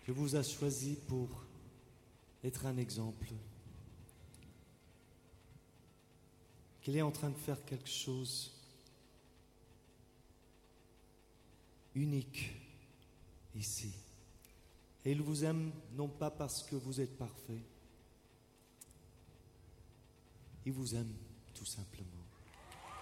Dieu vous a choisi pour être un exemple. Qu'il est en train de faire quelque chose unique ici. Et il vous aime non pas parce que vous êtes parfait, il vous aime tout simplement.